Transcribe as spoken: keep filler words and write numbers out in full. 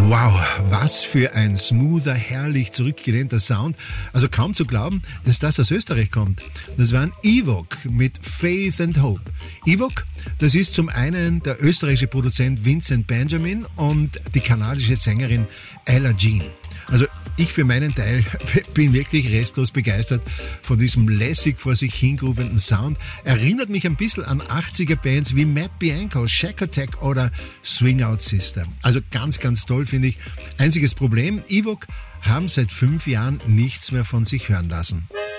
Wow, was für ein smoother, herrlich zurückgelehnter Sound. Also kaum zu glauben, dass das aus Österreich kommt. Das waren Evoque mit Faith and Hope. Evoque, das ist zum einen der österreichische Produzent Vincent Benjamin und die kanadische Sängerin Ella Jean. Also ich für meinen Teil bin wirklich restlos begeistert von diesem lässig vor sich hingerufenen Sound. Erinnert mich ein bisschen an achtziger-Bands wie Matt Bianco, Shack Attack oder Swing Out Sister. Also ganz, ganz toll finde ich. Einziges Problem, Evoque haben seit fünf Jahren nichts mehr von sich hören lassen.